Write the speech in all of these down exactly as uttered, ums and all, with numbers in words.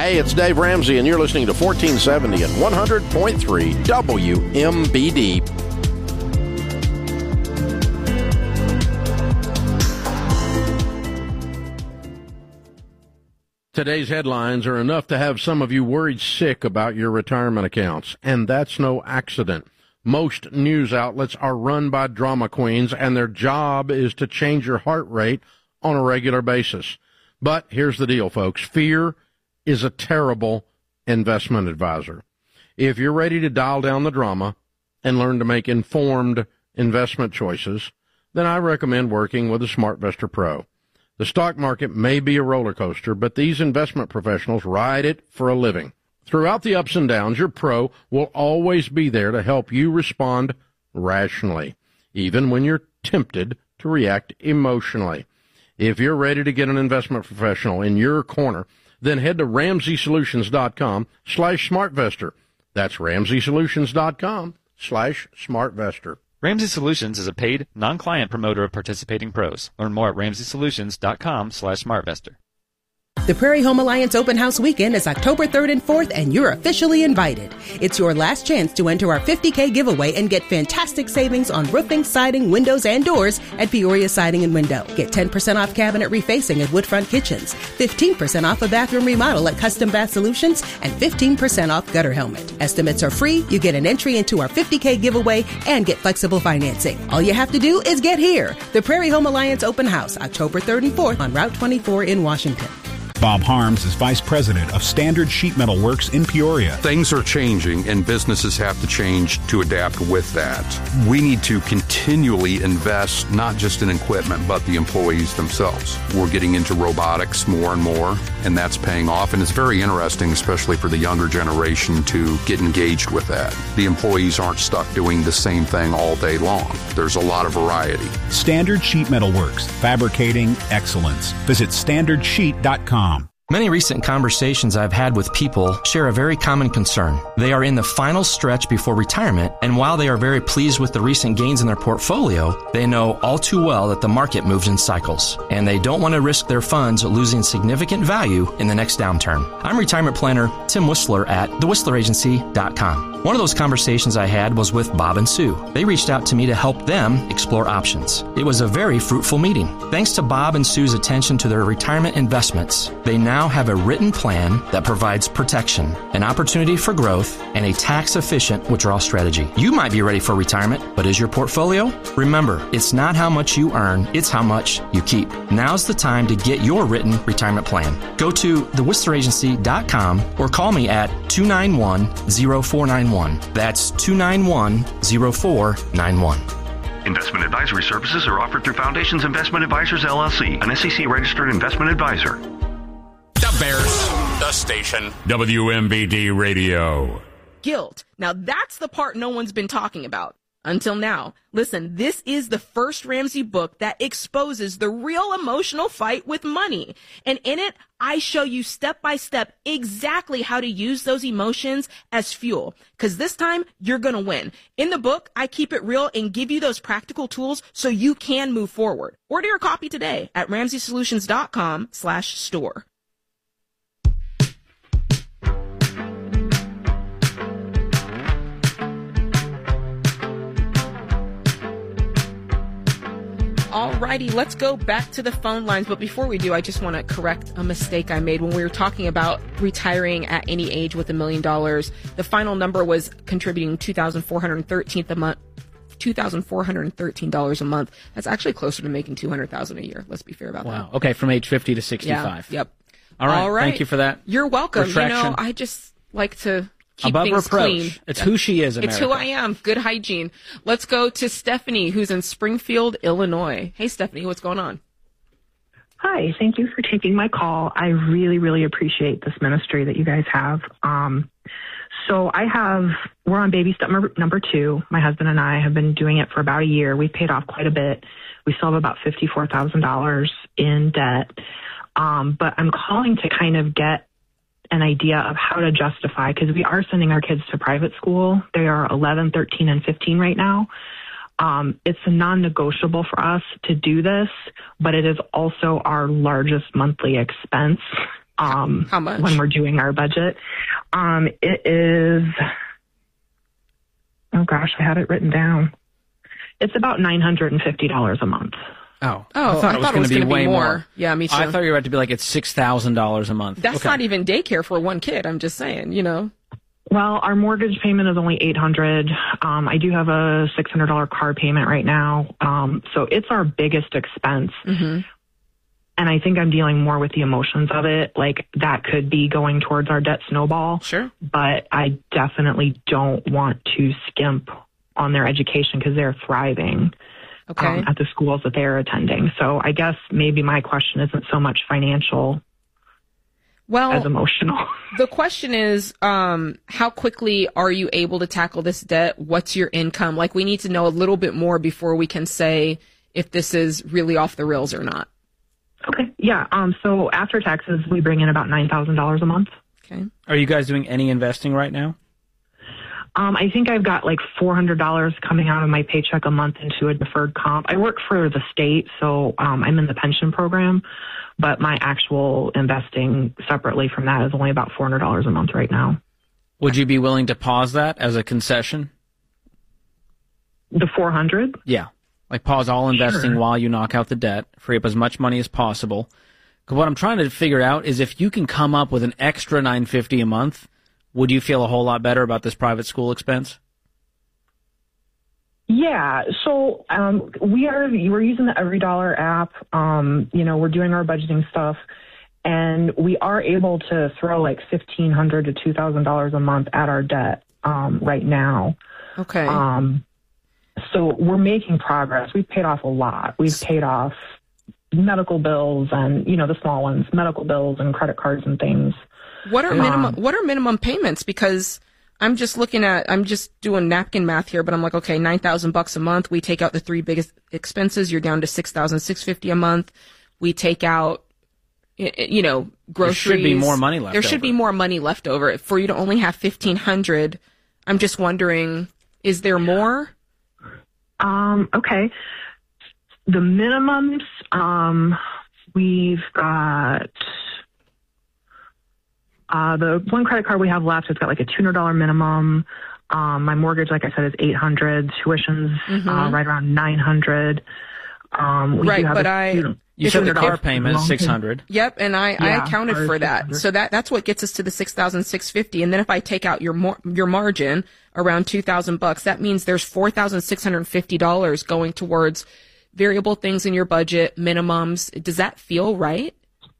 Hey, it's Dave Ramsey, and you're listening to fourteen seventy and one hundred point three W M B D. Today's headlines are enough to have some of you worried sick about your retirement accounts, and that's no accident. Most news outlets are run by drama queens, and their job is to change your heart rate on a regular basis. But here's the deal, folks. Fear is a terrible investment advisor. If you're ready to dial down the drama and learn to make informed investment choices, then I recommend working with a SmartVestor Pro. The stock market may be a roller coaster, but these investment professionals ride it for a living. Throughout the ups and downs, your pro will always be there to help you respond rationally, even when you're tempted to react emotionally. If you're ready to get an investment professional in your corner, then head to ramsey solutions dot com slash smartvestor. That's ramsey solutions dot com slash smartvestor. Ramsey Solutions is a paid, non-client promoter of participating pros. Learn more at ramsey solutions dot com slash smartvestor. The Prairie Home Alliance Open House Weekend is October third and fourth, and you're officially invited. It's your last chance to enter our fifty K giveaway and get fantastic savings on roofing, siding, windows, and doors at Peoria Siding and Window. Get ten percent off cabinet refacing at Woodfront Kitchens, fifteen percent off a bathroom remodel at Custom Bath Solutions, and fifteen percent off gutter helmet. Estimates are free, you get an entry into our fifty K giveaway, and get flexible financing. All you have to do is get here. The Prairie Home Alliance Open House, October third and fourth on Route twenty-four in Washington. Bob Harms is Vice President of Standard Sheet Metal Works in Peoria. Things are changing, and businesses have to change to adapt with that. We need to continually invest not just in equipment, but the employees themselves. We're getting into robotics more and more, and that's paying off, and it's very interesting, especially for the younger generation, to get engaged with that. The employees aren't stuck doing the same thing all day long. There's a lot of variety. Standard Sheet Metal Works, fabricating excellence. Visit standard sheet dot com. Many recent conversations I've had with people share a very common concern. They are in the final stretch before retirement, and while they are very pleased with the recent gains in their portfolio, they know all too well that the market moves in cycles, and they don't want to risk their funds losing significant value in the next downturn. I'm retirement planner Tim Whistler at the whistler agency dot com. One of those conversations I had was with Bob and Sue. They reached out to me to help them explore options. It was a very fruitful meeting. Thanks to Bob and Sue's attention to their retirement investments, they now have a written plan that provides protection, an opportunity for growth, and a tax-efficient withdrawal strategy. You might be ready for retirement, but is your portfolio? Remember, it's not how much you earn, it's how much you keep. Now's the time to get your written retirement plan. Go to the whistler agency dot com or call me at two nine one, zero four nine one. That's two nine one, zero four nine one. Investment advisory services are offered through Foundations Investment Advisors, L L C, an S E C-registered investment advisor. The Bears, the station, W M B D Radio. Guilt. Now that's the part no one's been talking about. Until now. Listen, this is the first Ramsey book that exposes the real emotional fight with money. And in it, I show you step by step exactly how to use those emotions as fuel. Because this time, you're going to win. In the book, I keep it real and give you those practical tools so you can move forward. Order your copy today at ramsey solutions dot com slash store. Alrighty, let's go back to the phone lines. But before we do, I just want to correct a mistake I made when we were talking about retiring at any age with a million dollars. The final number was contributing two thousand four hundred thirteen a month. two thousand four hundred thirteen dollars a month. That's actually closer to making two hundred thousand dollars a year. Let's be fair about wow. that. Wow. Okay, from age fifty to sixty-five. Yeah, yep. All right. All right. Thank you for that. You're welcome. Retraction. You know, I just like to keep Above things reproach. clean. It's who she is, America. It's who I am. Good hygiene. Let's go to Stephanie, who's in Springfield, Illinois. Hey, Stephanie, what's going on? Hi, thank you for taking my call. I really, really appreciate this ministry that you guys have. Um, so I have, we're on baby step number, number two. My husband and I have been doing it for about a year. We've paid off quite a bit. We still have about fifty-four thousand dollars in debt. Um, but I'm calling to kind of get an idea of how to justify, because we are sending our kids to private school. They are eleven, thirteen, and fifteen right now. Um, it's a non-negotiable for us to do this, but it is also our largest monthly expense Um, How much? When we're doing our budget. Um, it is, oh gosh, I had it written down. It's about nine hundred fifty dollars a month. Oh, Oh, I thought I it was thought it going was to be gonna be way more. Yeah, me too. I thought you were about to be like it's six thousand dollars a month. That's Okay. not even daycare for one kid. I'm just saying, you know. Well, our mortgage payment is only eight hundred dollars. Um, I do have a six hundred dollars car payment right now. Um, so it's our biggest expense. Mm-hmm. And I think I'm dealing more with the emotions of it. Like that could be going towards our debt snowball. Sure. But I definitely don't want to skimp on their education because they're thriving. Okay. Um, at the schools that they're attending. So I guess maybe my question isn't so much financial well, as emotional. The question is, um, how quickly are you able to tackle this debt? What's your income? Like, we need to know a little bit more before we can say if this is really off the rails or not. Okay. Yeah. Um. So after taxes, we bring in about nine thousand dollars a month. Okay. Are you guys doing any investing right now? Um, I think I've got like four hundred dollars coming out of my paycheck a month into a deferred comp. I work for the state, so um, I'm in the pension program, but my actual investing separately from that is only about four hundred dollars a month right now. Would you be willing to pause that as a concession? The four hundred? Yeah. Like pause all investing Sure. while you knock out the debt, free up as much money as possible. Because what I'm trying to figure out is if you can come up with an extra nine hundred fifty dollars a month, would you feel a whole lot better about this private school expense? Yeah, so um, we are we're using the Every Dollar app. Um, you know, we're doing our budgeting stuff, and we are able to throw like fifteen hundred to two thousand dollars a month at our debt um, right now. Okay. Um, so we're making progress. We've paid off a lot. We've paid off medical bills and you know the small ones, medical bills and credit cards and things. What are minimum Um, what are minimum payments? Because I'm just looking at I'm just doing napkin math here, but I'm like, okay, nine thousand bucks a month. We take out the three biggest expenses. You're down to six thousand six fifty a month. We take out, y- y- you know, groceries. There should be more money left There should over. be more money left over for you to only have fifteen hundred. I'm just wondering, is there more? Um, okay. The minimums, um, we've got uh, the one credit card we have left. It's got like a two hundred dollars minimum. Um, my mortgage, like I said, is eight hundred. Tuition's Mhm. uh, right around nine hundred. Um, we Right, do have but a I- student- You said the student car payment is loan. six hundred. Yep, and I, I Yeah, accounted or for that. six hundred. So that that's what gets us to the six thousand six fifty. And then if I take out your mar- your margin around two thousand bucks, that means there's four thousand six hundred fifty dollars going towards variable things in your budget, minimums. Does that feel right?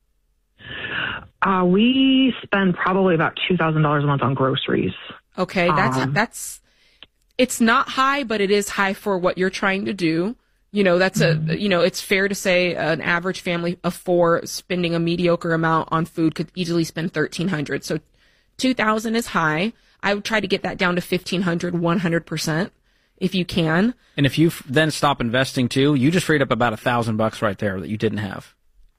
Uh, we spend probably about two thousand dollars a month on groceries. Okay, that's Um, that's it's not high, but it is high for what you're trying to do. You know, that's a you know, it's fair to say an average family of four spending a mediocre amount on food could easily spend thirteen hundred. So two thousand is high. I would try to get that down to fifteen hundred, one hundred percent if you can. And if you f- then stop investing too, you just freed up about a thousand bucks right there that you didn't have.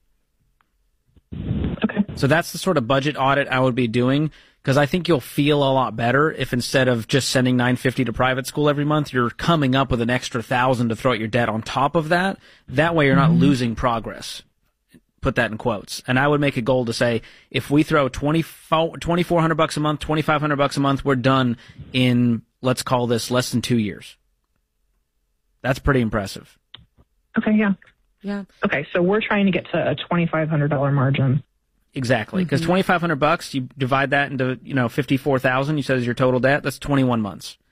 Okay. So that's the sort of budget audit I would be doing, because I think you'll feel a lot better if instead of just sending nine hundred fifty dollars to private school every month, you're coming up with an extra thousand to throw at your debt on top of that. That way you're not losing progress. Put that in quotes. And I would make a goal to say, if we throw twenty-four hundred bucks a month, twenty-five hundred bucks a month, we're done in, let's call this less than two years. That's pretty impressive. Okay, yeah. Yeah. Okay, so we're trying to get to a twenty-five hundred dollars margin. Exactly, because Mhm. twenty-five hundred bucks, you divide that into, you know, fifty-four thousand. You said is your total debt. That's twenty-one months.